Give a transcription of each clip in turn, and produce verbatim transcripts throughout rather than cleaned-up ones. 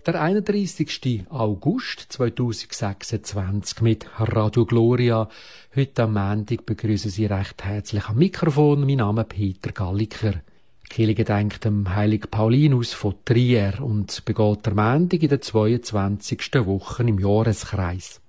Der einunddreissigste August zweitausendsechsundzwanzig mit Radio Gloria. Heute am Montag begrüßen Sie recht herzlich am Mikrofon. Mein Name ist Peter Galliker. Die Kirche gedenkt dem Heiligen Paulinus von Trier und begeht der Montag in der zweiundzwanzigsten Woche im Jahreskreis.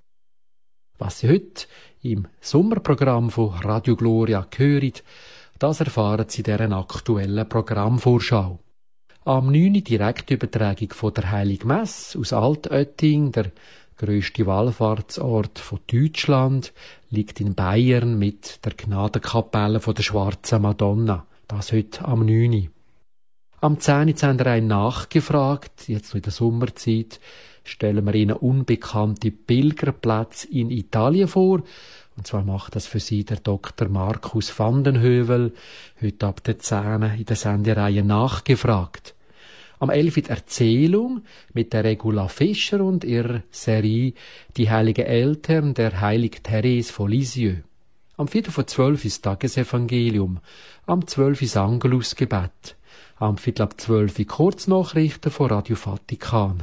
Was Sie heute im Sommerprogramm von Radio Gloria hören, das erfahren Sie in dieser aktuellen Programmvorschau. Am neunten Direktübertragung von der Heiligen Messe aus Altötting, der grösste Wallfahrtsort von Deutschland, liegt in Bayern mit der Gnadenkapelle von der Schwarzen Madonna. Das heute am neunten Am zehnten haben wir einen nachgefragt, jetzt noch in der Sommerzeit, stellen wir Ihnen unbekannte Pilgerplätze in Italien vor. Und zwar macht das für Sie der Doktor Markus Vandenhövel, heute ab der zehn in der Sendereihe nachgefragt. Am elften die Erzählung mit der Regula Fischer und ihrer Serie Die heiligen Eltern der heiligen Therese von Lisieux. Am viertel vor zwölf ist Tagesevangelium, am zwölf das Angelusgebet, am viertel ab zwölf Kurznachrichten von Radio Vatikan.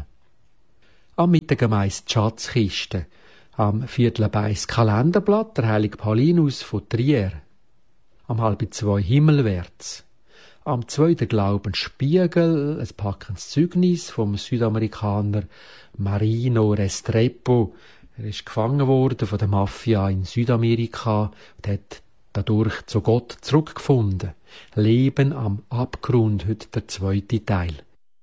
Am Mittag meist die Schatzkiste, am viertel ab eins Kalenderblatt der heilige Paulinus von Trier, am halb zwei Himmelwärts, am zweiten Glaubensspiegel, ein packendes Zeugnis vom Südamerikaner Marino Restrepo. Er ist gefangen worden von der Mafia in Südamerika und hat dadurch zu Gott zurückgefunden. Leben am Abgrund, heute der zweite Teil.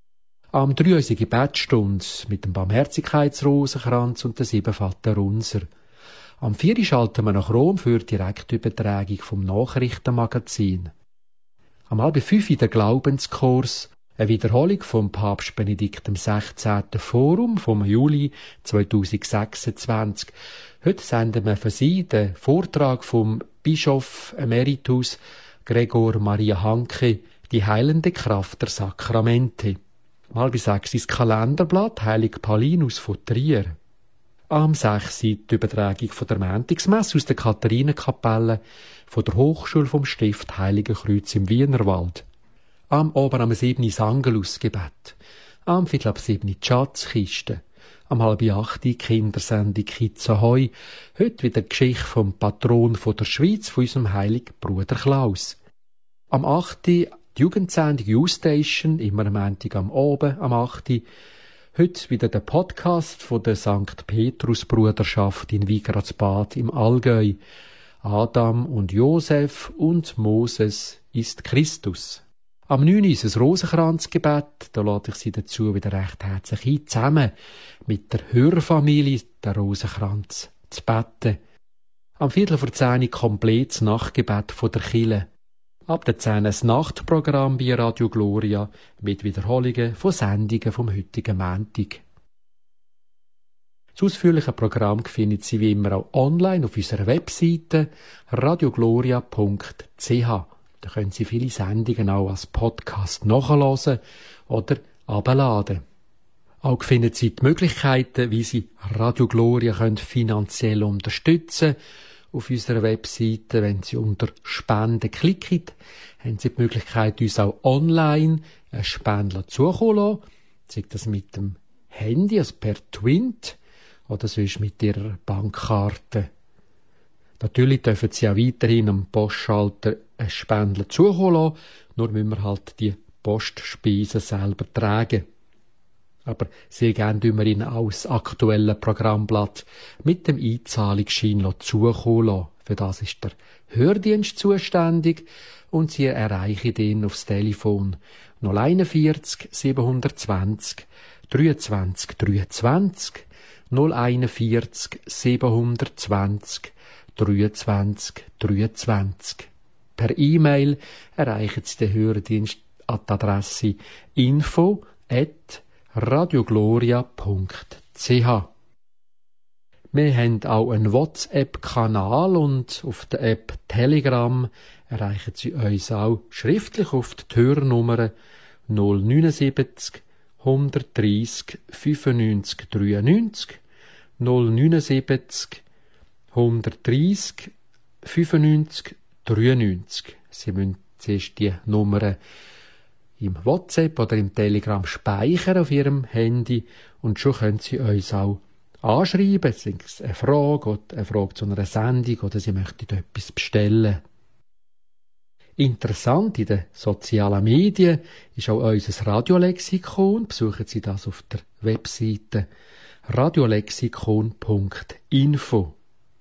Am drei unsere Gebetsstunde mit dem Barmherzigkeitsrosenkranz und der sieben Vaterunser. Am vier schalten wir nach Rom für die Direktübertragung vom Nachrichtenmagazin. Am halb fünf der Glaubenskurs, eine Wiederholung vom Papst Benedikt dem sechzehnten Forum vom Juli zweitausendsechsundzwanzig. Heute senden wir für Sie den Vortrag vom Bischof Emeritus Gregor Maria Hanke, die heilende Kraft der Sakramente. Am halb sechs das Kalenderblatt Heilig Paulinus von Trier. Am sechs die Übertragung von der Montagsmesse aus der Katharinenkapelle von der Hochschule vom Stift Heiligen Kreuz im Wienerwald. Am Abend am sieben das Angelusgebet. Am viertel ab sieben die Schatzkiste. Am halb acht die Kindersendung Kids Ahoi. Heute wieder die Geschichte vom Patron von der Schweiz, von unserem heiligen Bruder Klaus. Am acht die Jugendsendung U-Station, immer am Montag am Abend, am acht Heute wieder der Podcast von der Sankt Petrus Bruderschaft in Wigradsbad im Allgäu. Adam und Josef und Moses ist Christus. Am neunten ist das Rosenkranzgebet, da lade ich Sie dazu wieder recht herzlich ein, zusammen mit der Hörfamilie der Rosenkranz zu beten. Am viertel vor zehn komplettes Nachtgebet von der Kirche. Ab der zehn das Nachtprogramm bei Radio Gloria mit Wiederholungen von Sendungen vom heutigen Montag. Das ausführliche Programm finden Sie wie immer auch online auf unserer Webseite radiogloria punkt c h. Da können Sie viele Sendungen auch als Podcast nachhören oder abladen. Auch finden Sie die Möglichkeiten, wie Sie Radio Gloria können finanziell unterstützen können. Auf unserer Webseite, wenn Sie unter Spenden klicken, haben Sie die Möglichkeit, uns auch online einen Spender zukommen zu lassen. Sei das mit dem Handy, also per Twint, oder sonst mit Ihrer Bankkarte. Natürlich dürfen Sie auch weiterhin am Postschalter einen Spender zukommen lassen, nur müssen wir halt die Postspeisen selber tragen. Aber sehr gerne tun wir Ihnen auch das aktuelle Programmblatt mit dem Einzahlungsschein zukommen lassen. Für das ist der Hördienst zuständig und Sie erreichen ihn aufs Telefon null einundvierzig siebenhundertzwanzig dreiundzwanzig dreiundzwanzig null einundvierzig siebenhundertzwanzig dreiundzwanzig dreiundzwanzig. Per E-Mail erreichen Sie den Hördienst an die Adresse info at radiogloria punkt c h. Wir haben auch einen WhatsApp-Kanal und auf der App Telegram erreichen Sie uns auch schriftlich auf die Hörnummer null neunundsiebzig hundertdreissig fünfundneunzig dreiundneunzig null neunundsiebzig hundertdreissig fünfundneunzig dreiundneunzig. Sie müssen zuerst die Nummer im WhatsApp oder im Telegram speichern auf Ihrem Handy und schon können Sie uns auch anschreiben, sei es eine Frage oder eine Frage zu einer Sendung oder Sie möchten etwas bestellen. Interessant in den sozialen Medien ist auch unser Radiolexikon. Besuchen Sie das auf der Webseite radiolexikon punkt info.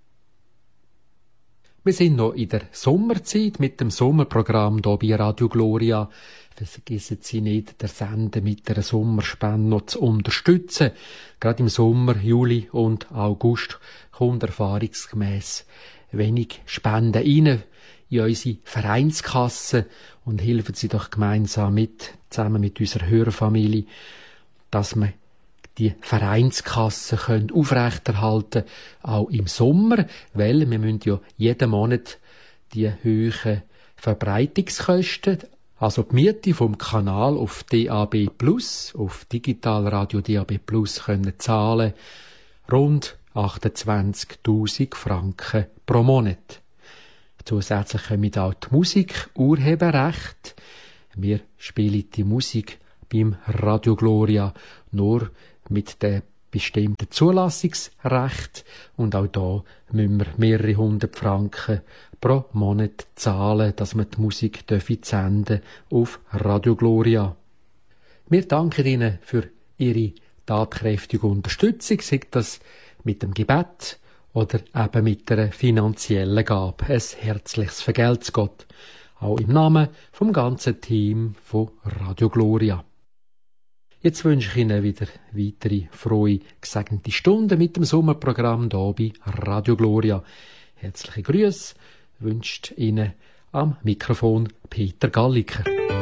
Wir sind noch in der Sommerzeit mit dem Sommerprogramm hier bei Radio Gloria. Vergessen Sie nicht, der Sender mit der Sommerspende noch zu unterstützen. Gerade im Sommer, Juli und August kommt erfahrungsgemäss wenig Spenden rein in unsere Vereinskasse und helfen Sie doch gemeinsam mit, zusammen mit unserer Hörerfamilie, dass wir die Vereinskasse können aufrechterhalten, auch im Sommer, weil wir müssen ja jeden Monat die hohen Verbreitungskosten, also die Miete vom Kanal auf D A B plus, auf Digitalradio D A B plus können zahlen, rund achtundzwanzigtausend Franken pro Monat. Zusätzlich kommen auch die Musik, Urheberrecht. Wir spielen die Musik beim Radio Gloria nur mit dem bestimmten Zulassungsrecht und auch da müssen wir mehrere hundert Franken pro Monat zahlen, dass wir die Musik senden auf Radio Gloria. Wir danken Ihnen für Ihre tatkräftige Unterstützung, sei das mit dem Gebet oder eben mit einer finanziellen Gabe. Ein herzliches Vergelt's Gott, auch im Namen vom ganzen Team von Radio Gloria. Jetzt wünsche ich Ihnen wieder weitere frohe, gesegnete Stunden mit dem Sommerprogramm hier bei Radio Gloria. Herzliche Grüße wünscht Ihnen am Mikrofon Peter Galliker.